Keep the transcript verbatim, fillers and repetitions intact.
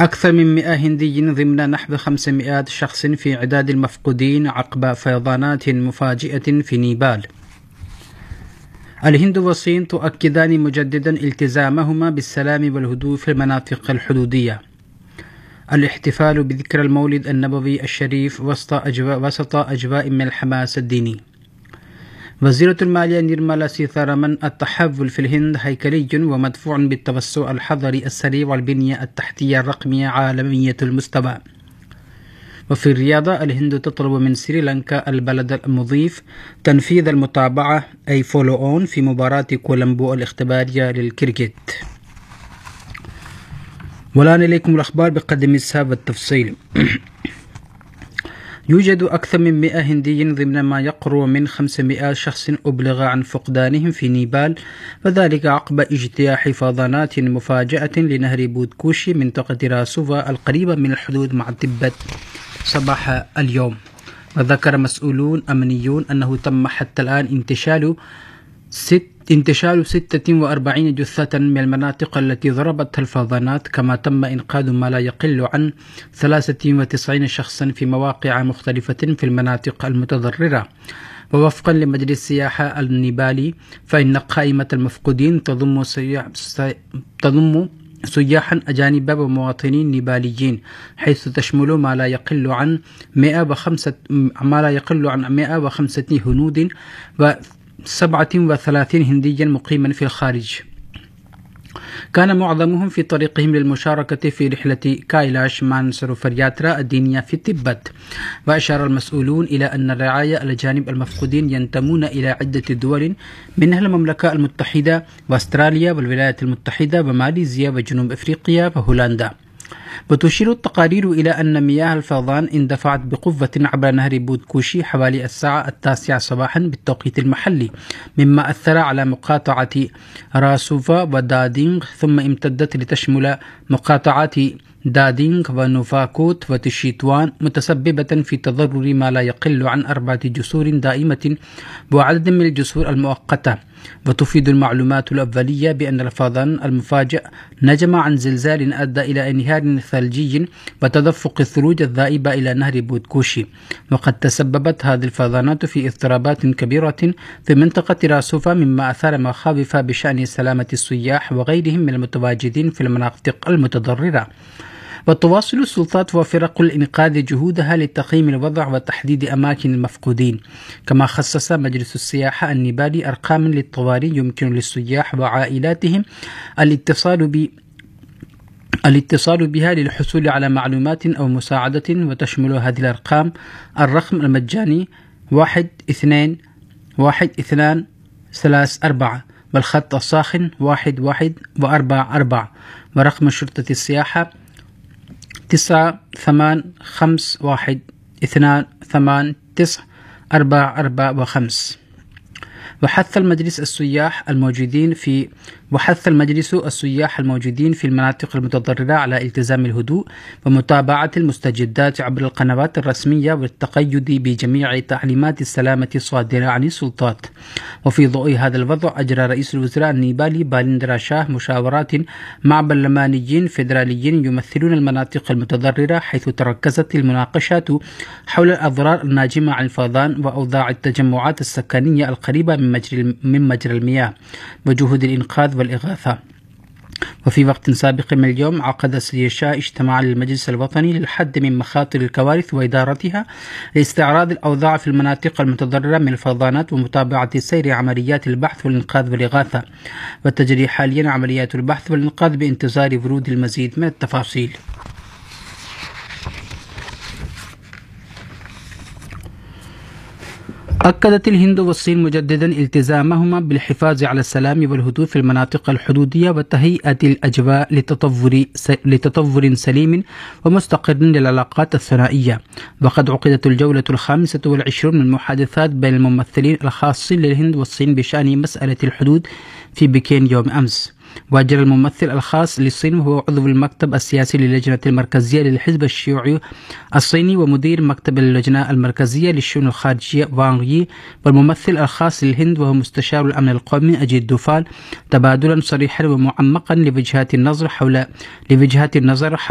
أكثر من مئة هندي ضمن نحو خمسمائة شخص في عداد المفقودين عقب فيضانات مفاجئة في نيبال. الهند والصين تؤكدان مجددا التزامهما بالسلام والهدوء في المناطق الحدودية. الاحتفال بذكرى المولد النبوي الشريف وسط أجواء, وسط أجواء من الحماس الديني. وزيرة المالية نيرمالا سيثارامن: التحول في الهند هيكلي ومدفوع بالتوسع الحضري السريع والبنية التحتية الرقمية عالمية المستوى. وفي الرياضة، الهند تطلب من سريلانكا البلد المضيف تنفيذ المتابعة أي فولو أون في مباراة كولومبو الاختبارية للكريكت. والآن إليكم الأخبار بقدم الساب والتفصيل. يوجد أكثر من مئة هندي ضمن ما يقرب من خمسمائة شخص أبلغ عن فقدانهم في نيبال، وذلك عقب اجتياح فيضانات مفاجئة لنهر بودكوشي منطقة راسوفا القريبة من الحدود مع تبت صباح اليوم. وذكر مسؤولون أمنيون أنه تم حتى الآن انتشال ست انتشال ستة وأربعين جثة من المناطق التي ضربتها الفيضانات، كما تم إنقاذ ما لا يقل عن ثلاثة وتسعين شخصا في مواقع مختلفة في المناطق المتضررة. ووفقا لمجلس السياحة النيبالي، فإن قائمة المفقودين تضم سياح تضم سياحا أجانب ومواطنين نيباليين، حيث تشمل ما لا يقل عن مئة وخمسة ما لا يقل عن مئة وخمسة هنود و سبعة وثلاثين هنديا مقيما في الخارج. كان معظمهم في طريقهم للمشاركة في رحلة كايلاش مانسروفر ياترا الدينية في تبت. وأشار المسؤولون إلى أن الرعاية الأجانب المفقودين ينتمون إلى عدة دول، منها المملكة المتحدة وأستراليا والولايات المتحدة وماليزيا وجنوب أفريقيا وهولندا. وتشير التقارير إلى أن مياه الفيضان اندفعت بقوة عبر نهر بودكوشي حوالي الساعة التاسعة صباحا بالتوقيت المحلي، مما أثر على مقاطعة راسوفا ودادينغ، ثم امتدت لتشمل مقاطعات دادينغ ونوفاكوت وتشيتوان، متسببة في تضرر ما لا يقل عن أربعة جسور دائمة وعدد من الجسور المؤقتة. وتفيد المعلومات الأولية بأن الفيضان المفاجئ نجم عن زلزال أدى إلى انهيار ثلجي وتدفق الثلوج الذائبة إلى نهر بودكوشي. وقد تسببت هذه الفيضانات في اضطرابات كبيرة في منطقة راسوفا، مما أثار مخاوف بشأن سلامة السياح وغيرهم من المتواجدين في المناطق المتضررة. وتواصل السلطات وفرق الإنقاذ جهودها لتقييم الوضع وتحديد أماكن المفقودين. كما خصص مجلس السياحة النيبالي أرقاما للطوارئ يمكن للسياح وعائلاتهم الاتصال ب الاتصال بها للحصول على معلومات أو مساعدة، وتشمل هذه الأرقام الرقم المجاني واحد اثنين واحد اثنان ثلاث أربعة، والخط الساخن واحد واحد وأربعة أربعة، ورقم شرطة السياحة تسعة ثمان خمس واحد اثنان ثمان تسعة أربعة أربعة وخمس. وحث المجلس السياح الموجودين في وحث المجلس السياح الموجودين في المناطق المتضررة على التزام الهدوء ومتابعة المستجدات عبر القنوات الرسمية والتقيد بجميع تعليمات السلامة الصادرة عن السلطات. وفي ضوء هذا الوضع، أجرى رئيس الوزراء النيبالي باليندرا شاه مشاورات مع برلمانيين فيدراليين يمثلون المناطق المتضررة، حيث تركزت المناقشات حول الأضرار الناجمة عن الفيضان وأوضاع التجمعات السكنية القريبة من مجرى من مجرى المياه وجهود الإنقاذ والإغاثة. وفي وقت سابق من اليوم، عقد سيشا اجتماعا للمجلس الوطني للحد من مخاطر الكوارث وإدارتها لاستعراض الأوضاع في المناطق المتضررة من الفيضانات ومتابعة سير عمليات البحث والإنقاذ والإغاثة. وتجري حاليا عمليات البحث والإنقاذ بانتظار ورود المزيد من التفاصيل. أكدت الهند والصين مجددا التزامهما بالحفاظ على السلام والهدوء في المناطق الحدودية وتهيئة الأجواء لتطور لتطور سليم ومستقر للعلاقات الثنائية. وقد عقدت الجولة الخامسة والعشرون من المحادثات بين الممثلين الخاصين للهند والصين بشأن مسألة الحدود في بكين يوم أمس. وأجرى الممثل الخاص للصين وهو عضو المكتب السياسي للجنة المركزية للحزب الشيوعي الصيني ومدير مكتب اللجنة المركزية للشؤون الخارجية وانغ يي، والممثل الخاص للهند وهو مستشار الأمن القومي أجيت دوفال، تبادلا صريحا ومعمقا لوجهات النظر حول لوجهات النظر